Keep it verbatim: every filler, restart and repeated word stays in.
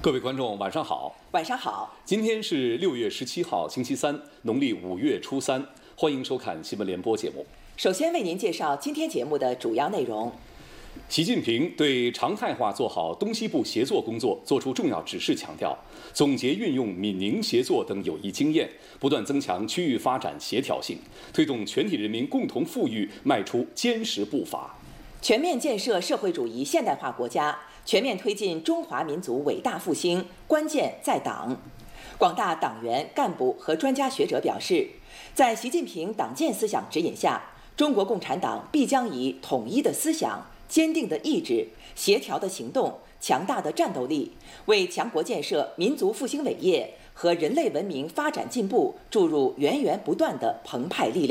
各位观众，晚上好。 晚上好。 今天是六月十七号，星期三，农历五月初三。欢迎收看新闻联播节目。 首先为您介绍今天节目的主要内容。 习近平对常态化做好东西部协作工作作出重要指示，强调总结运用闽宁协作等有益经验，不断增强区域发展协调性，推动全体人民共同富裕迈出坚实步伐。 全面建设社会主义现代化国家，全面推进中华民族伟大复兴，关键在党。广大党员、干部和专家学者表示，在习近平党建思想指引下，中国共产党必将以统一的思想、坚定的意志、协调的行动、强大的战斗力，为强国建设、民族复兴伟业和人类文明发展进步注入源源不断的澎湃力量。